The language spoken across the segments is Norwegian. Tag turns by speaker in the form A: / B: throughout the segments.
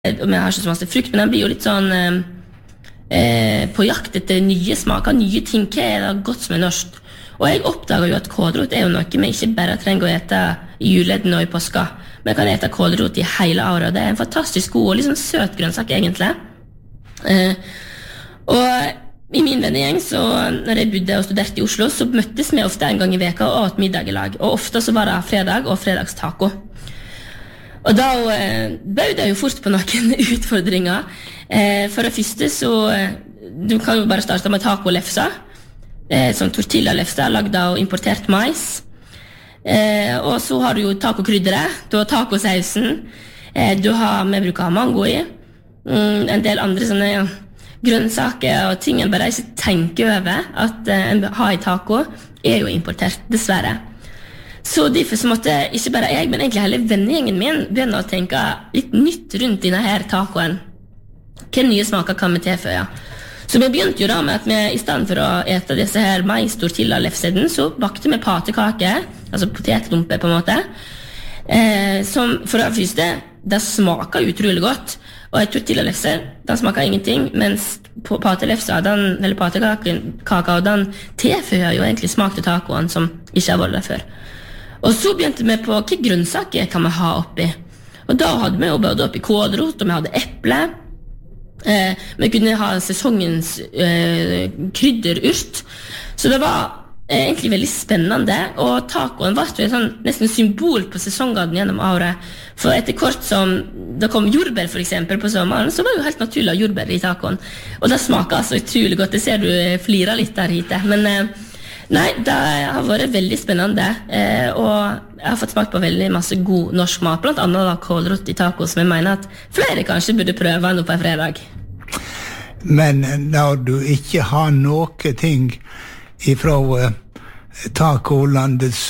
A: om jeg har ikke så masse frukt, men den blir jo litt sånn på jakt etter nye smaker, nye ting. Hva det godt som norsk? Og jeg oppdager jo at kålrot jo noe vi ikke bare trenger å ete I juleden og I påska. Vi kan ete kålrot I hele året, og det en fantastisk god og litt sånn søt grønnsak egentlig. Og I min vennegjeng, så når jeg bodde og studerte I Oslo, så møttes vi ofte en gang I veka og åt middag I lag. Og ofte så var det fredag og fredagstaco. Og da bød jeg jo fort på noen utfordringer. For det første så, du kan jo bare starte med tacolefsa, som tortilla-lefsa, lagd av importert mais. Og så har du jo tacokrydderet, du har tacosausen, vi bruker ha mango I, en del andre sånne grønnsaker og ting en bare ikke tenker over at en har I taco, jo importert, dessverre. Så derfor så måtte ikke bare jeg, men egentlig hele vennegjengen min begynne å tenke litt nytt rundt denne her tacoen. Hva nye smaker kan vi tilføye? Så vi begynte jo da med at vi I stedet for å ete disse her mais-tortilla-lefseden, så bakte vi patekake, altså potetlumpe på en måte, som for det første, det smaker utrolig godt, og en tortilla-lefse, den smaker ingenting, mens patelefsa, eller patekaka, den tilføyer jo egentlig smak til tacoen som ikke har vært der før. Og så begynte vi på hva grønnsaker kan vi ha oppi. Og da hadde vi jo både oppi kålrot, og vi hadde eple. Vi kunne ha sesongens krydderurt. Så det var egentlig veldig spennende, og tacoen var jo sånn, nesten symbol på sesongene gjennom året. For etter kort som det kom jordbær for eksempel på sommeren, så var det jo helt naturlig av jordbær I tacoen. Og det smaker altså utrolig godt, det ser du flirer litt der hit. Men nei, det har vært veldig spennende, og jeg har fått smakt på veldig masse god norsk mat, blant annet da kålrot I taco, som jeg mener at flere kanskje burde prøve nå på en fredag.
B: Men når du ikke har noe ting ifra tacolandets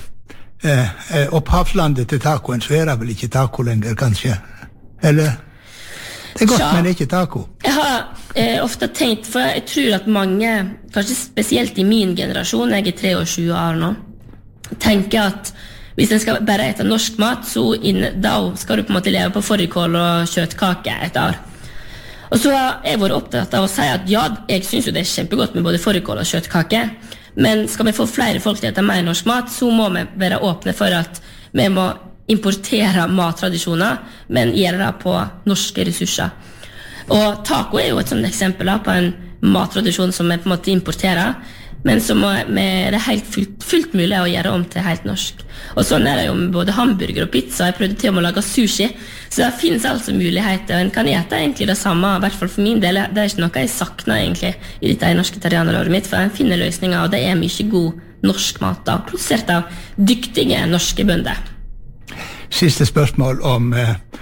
B: opphavslandet til tacoen, så det vel ikke taco lenger, kanskje? Eller? Det godt, men det ikke taco.
A: Jeg har ofte tenkt, for jeg tror at mange, kanskje spesielt I min generasjon, jeg 23 år nå, tenker at hvis en skal bare ete norsk mat, så da skal du på en måte leve på fårikål og kjøttkake et år. Og så har jeg vært opptatt av å si at ja, jeg synes jo det kjempegodt med både fårikål og kjøttkake, men skal vi få flere folk til å ete mer norsk mat, så må vi være åpne for at vi må importere mattradisjoner, men gjøre det på norske ressurser. Og taco jo et sånt eksempel på en mattradisjon som vi på en måte importerer, men som det helt fullt mulig å gjøre om til helt norsk. Og sånn det jo med både hamburger og pizza. Jeg prøvde til å lage sushi, så det finnes altså muligheter, og en kan ete egentlig det samme, I hvert fall for min del. Det ikke noe jeg savner egentlig I dette norske terrianeråret mitt, for en finner løsninger, og det mye god norsk mat da, produsert av dyktige norske bønder.
B: Siste spørsmål om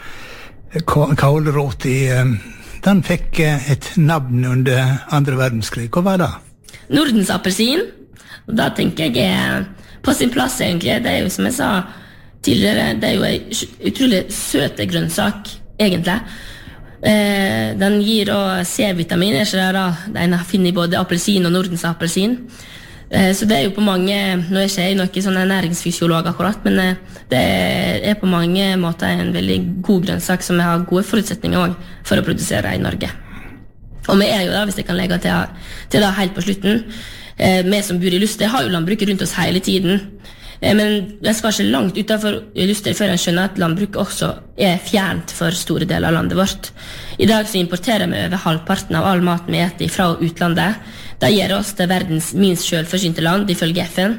B: kålrot den fikk et navn under andre verdenskrig. Hva var det?
A: Nordens appelsin. Og da tenker jeg på sin plass egentlig. Det jo som jeg sa tidligere, det jo en utrolig søt grønnsak egentlig. Den gir C-vitamin, ikke det da? Den finner I både appelsin og Nordens appelsin. Så det jo på mange, nå ikke jeg noen sånn næringsfysiolog akkurat, men det på mange måter en veldig god grønnsak som vi har gode forutsetninger også for å produsere I Norge. Og vi jo da, hvis jeg kan legge til da helt på slutten, vi som bor I Luster har jo landbruket rundt oss hele tiden, men jeg skal ikke langt utenfor Luster før jeg skjønner at landbruket også fjernt for store deler av landet vårt. I dag så importerer vi over halvparten av all maten vi eter fra utlandet. Det gjør oss til verdens minst selvforsynte land, ifølge FN.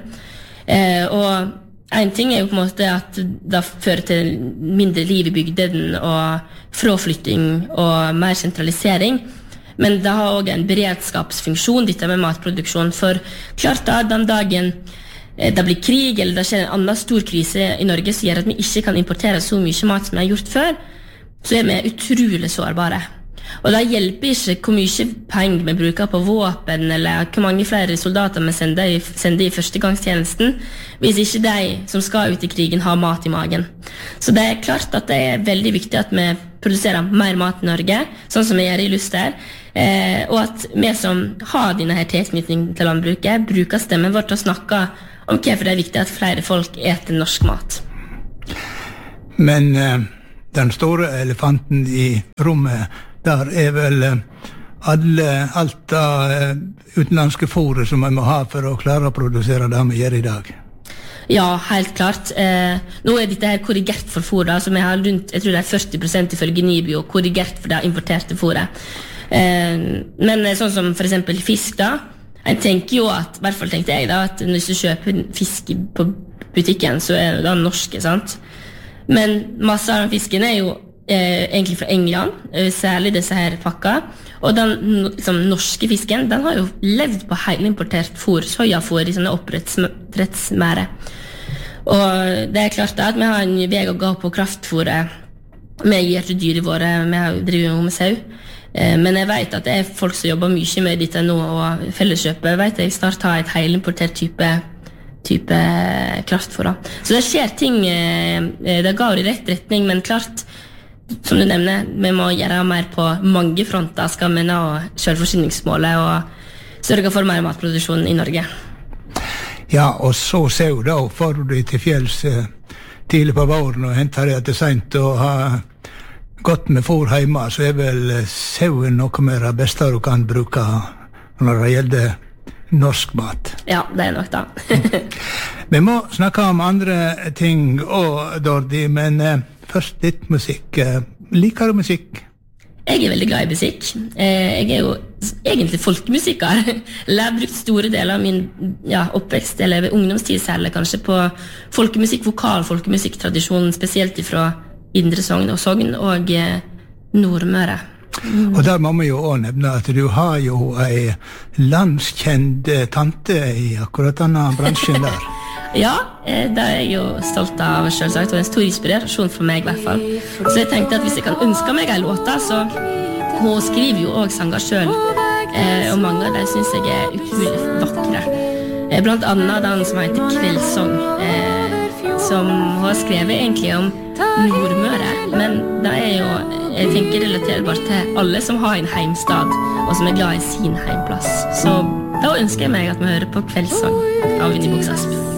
A: Og en ting jo på en måte at det fører til mindre liv I bygden og fraflytting og mer sentralisering, men det har også en beredskapsfunksjon, dette med matproduksjon, for klart da, den dagen det blir krig, eller det skjer en annen stor krise I Norge som gjør at vi ikke kan importere så mye mat som vi har gjort før, så vi utrolig sårbare. Og det hjelper ikke hvor mye penger vi bruker på våpen, eller hvor mange flere soldater vi sender I førstegangstjenesten, hvis ikke de som skal ut I krigen har mat I magen. Så det klart at det veldig viktig at vi produserer mer mat I Norge, sånn som vi gjør I Luster, og at vi som har denne her tilknytning til landbruket, bruker stemmen vår til å snakke om hvorfor det viktig at flere folk eter norsk mat.
B: Men den store elefanten i rommet, der vel alt av utenlandske fôrer som man må ha for å klare å produsere det vi gjør i dag.
A: Ja, helt klart. Nå dette her korrigert for fôr, da, som jeg har rundt, jeg tror det 40% ifølge Nibio, korrigert for det importerte fôret. Men sånn som for eksempel fisk da, jeg tenker jo at, I hvert fall tenkte jeg da, at hvis du kjøper fisk på butikken, så det da norske, sant? Men masse av den fisken jo egentlig fra England, særlig disse her pakka, og den liksom, norske fisken, den har jo levd på heilimportert fôr, sojafôr I sånne oppdrettsmære. Og det klart da, at vi har en vei å gå på kraftfôret, vi gir til dyr I våre, vi driver jo med sau, men jeg vet at det folk som jobber mye med dette nå, og Felleskjøpet vet jeg snart har et heilimportert type kraftfôr. Så det skjer ting, det går I rett retning, men klart, som du nevner, vi må gjøre mer på mange fronter, skal vi nå selvforsyningsmålet og sørge for mer matproduksjon I Norge.
B: Ja, og så ser da, får du til fjells tidlig på våren og henter det til sent og har gått med fôr hjemme, så vel sauen noe mer det beste du kan bruke når det gjelder norsk mat.
A: Ja, det nok da.
B: Vi må snakke om andre ting også, Dordi, men først litt musikk. Liker du musikk?
A: Jeg veldig glad I musikk. Jeg jo egentlig folkemusiker. Jeg har brukt store deler av min oppvekst, eller ungdomstid særlig kanskje, på folkemusikk, vokal folkemusikktradisjonen, spesielt fra Indre Sogn og Nordmøre.
B: Og der må vi jo også nevne at du har jo en landskjent tante I akkurat denne bransjen der.
A: Ja, det jeg jo stolt av selvsagt, og en stor inspirasjon for meg I hvert fall. Så jeg tenkte at hvis jeg kan ønske meg en låta, så hun skriver jo også sanger selv, og mange av dem synes jeg utrolig vakre. Blant annet den som heter Kveldssong, som hun har skrevet egentlig om Nordmøre, men det jo, jeg tenker relaterbart til alle som har en heimstad, og som glad I sin heimplass. Så da ønsker jeg meg at vi hører på Kveldssong av Vinnie Buksasp.